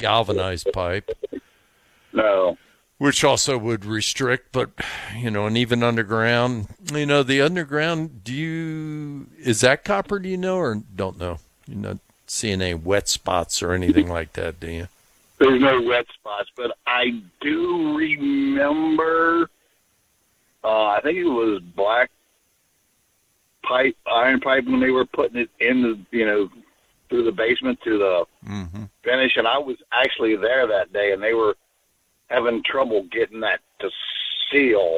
galvanized pipe. No. Which also would restrict, but, and even underground, the underground, is that copper, do you know, or don't know? You're not seeing any wet spots or anything like that, do you? There's no wet spots, but I do remember, I think it was black pipe, iron pipe, when they were putting it in the, through the basement to the finish, and I was actually there that day, and they were having trouble getting that to seal.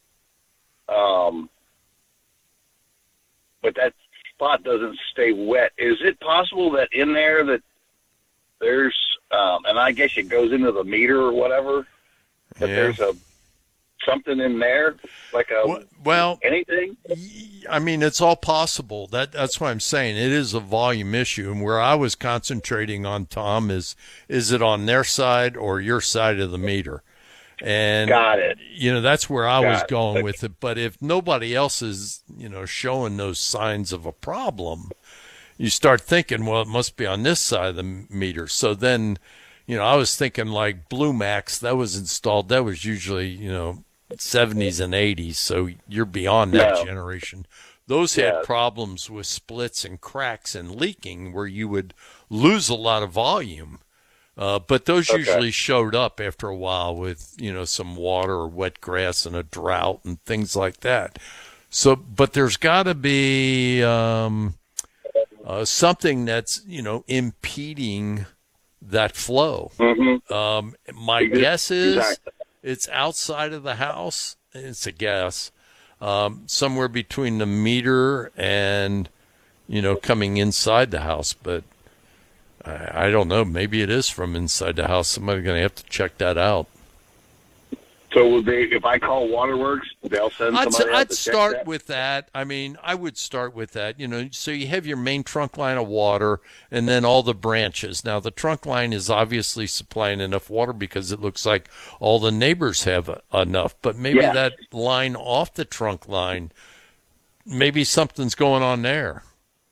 But that spot doesn't stay wet. Is it possible that in there that there's, and I guess it goes into the meter or whatever, that there's something in there, like anything? I mean, it's all possible. That's what I'm saying. It is a volume issue. And where I was concentrating on, Tom, is it on their side or your side of the meter? And, got it. That's where I was going with it. But if nobody else is, showing those signs of a problem, you start thinking, well, it must be on this side of the meter. So then, I was thinking like Blue Max, that was installed. That was usually, 70s and 80s, so you're beyond that generation. Those had problems with splits and cracks and leaking where you would lose a lot of volume. But those usually showed up after a while with, some water or wet grass and a drought and things like that. So, but there's got to be something that's, impeding that flow. My guess is it's outside of the house. It's a guess. Somewhere between the meter and, coming inside the house. But I don't know. Maybe it is from inside the house. Somebody's going to have to check that out. So will they, if I call Waterworks, they'll send somebody I'd start with that. I mean, I would start with that. So you have your main trunk line of water and then all the branches. Now, the trunk line is obviously supplying enough water because it looks like all the neighbors have enough. But maybe that line off the trunk line, maybe something's going on there.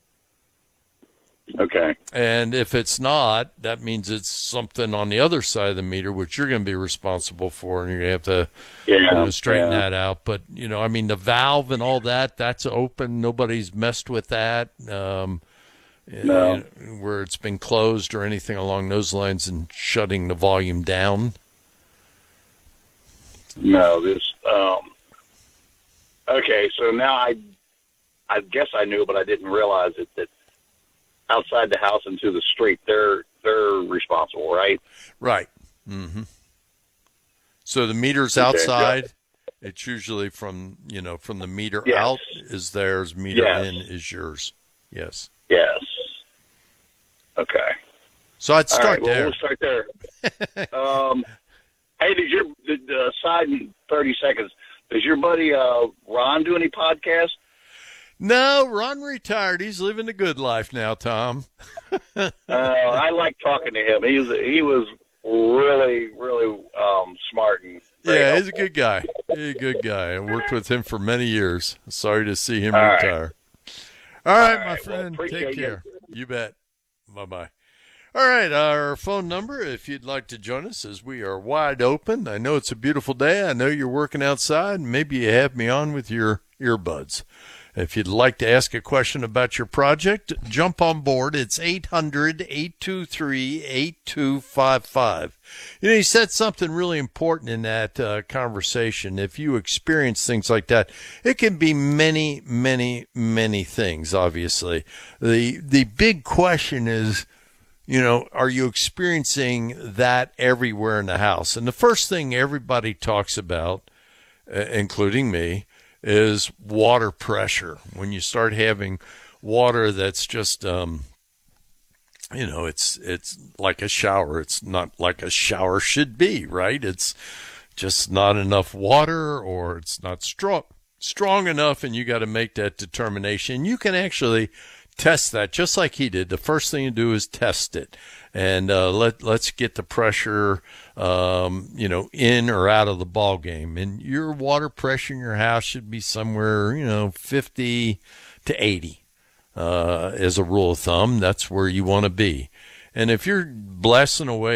Okay. And if it's not, that means it's something on the other side of the meter, which you're going to be responsible for, and you're going to have to straighten that out. But, I mean, the valve and all that, that's open. Nobody's messed with that where it's been closed or anything along those lines and shutting the volume down. No, okay, so now I guess I knew, but I didn't realize it, that outside the house into the street, they're responsible, right? Right. Mm-hmm. So the meter's outside. It's usually from the meter out is theirs, meter in is yours. Yes. Yes. Okay. So I'd start there. We'll start there. Hey, aside in 30 seconds, does your buddy Ron do any podcasts? No, Ron retired. He's living the good life now, Tom. I like talking to him. He was really, really smart and helpful. He's a good guy. He's a good guy. I worked with him for many years. Sorry to see him retire. All right, my friend. Take care. You bet. Bye-bye. All right, our phone number, if you'd like to join us, is we are wide open. I know it's a beautiful day. I know you're working outside. Maybe you have me on with your earbuds. If you'd like to ask a question about your project, jump on board. It's 800-823-8255. He said something really important in that conversation. If you experience things like that, it can be many, many, many things, obviously. The big question is, are you experiencing that everywhere in the house? And the first thing everybody talks about, including me, is water pressure. When you start having water that's just, it's like a shower. It's not like a shower should be, right? It's just not enough water, or it's not strong enough, and you got to make that determination. You can actually test that just like he did. The first thing you do is test it, and let's get the pressure in or out of the ball game. And your water pressure in your house should be somewhere 50 to 80 as a rule of thumb. That's where you want to be. And if you're blasting away